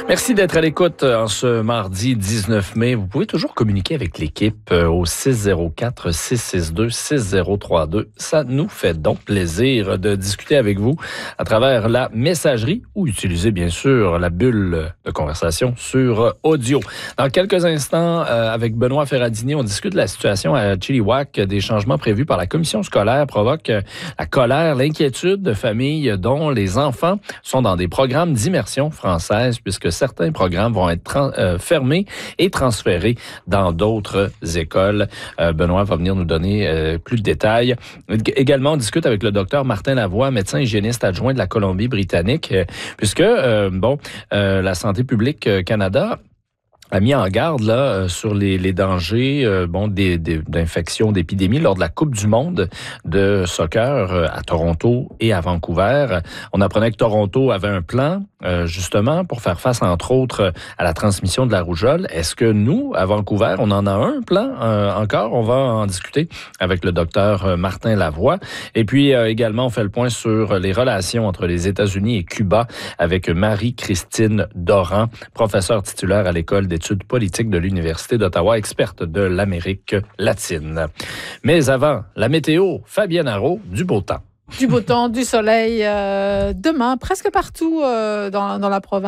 Merci d'être à l'écoute en ce mardi 19 mai. Vous pouvez toujours communiquer avec l'équipe au 604-662-6032. Ça nous fait donc plaisir de discuter avec vous à travers la messagerie ou utiliser bien sûr la bulle de conversation sur audio. Dans quelques instants, avec Benoît Ferradini, on discute de la situation à Chilliwack. Des changements prévus par la commission scolaire provoquent la colère, l'inquiétude de familles dont les enfants sont dans des programmes d'immersion française puisque certains programmes vont être fermés et transférés dans d'autres écoles. Benoît va venir nous donner plus de détails. Également, on discute avec le docteur Martin Lavoie, médecin hygiéniste adjoint de la Colombie-Britannique, puisque la Santé publique Canada a mis en garde là sur les dangers d'infection, d'épidémie lors de la Coupe du monde de soccer à Toronto et à Vancouver. On apprenait que Toronto avait un plan justement pour faire face entre autres à la transmission de la rougeole. Est-ce que nous, à Vancouver, on en a un plan encore? On va en discuter avec le docteur Martin Lavoie. Et puis également, on fait le point sur les relations entre les États-Unis et Cuba avec Marie-Christine Doran, professeure titulaire à l'École d'études politiques de l'Université d'Ottawa, experte de l'Amérique latine. Mais avant, la météo, Fabienne Arrault, du beau temps. Du beau temps, du soleil, demain, presque partout dans la province.